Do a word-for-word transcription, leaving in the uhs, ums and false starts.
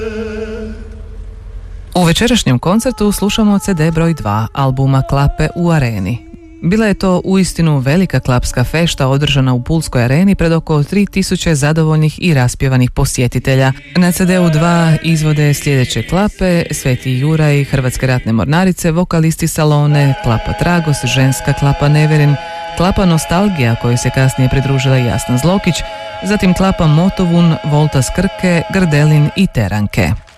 U večerašnjem koncertu slušamo ce de broj dva albuma Klape u areni. Bila je to uistinu velika klapska fešta održana u Pulskoj areni pred oko tri tisuće zadovoljnih i raspjevanih posjetitelja. Na ce de u dva izvode sljedeće klape: Sveti Juraj, Hrvatske ratne mornarice, Vokalisti Salone, Klapa Tragos, Ženska klapa Neverin, Klapa Nostalgija kojoj se kasnije pridružila Jasna Zlokić, zatim Klapa Motovun, Volta Skrke, Grdelin i Teranke.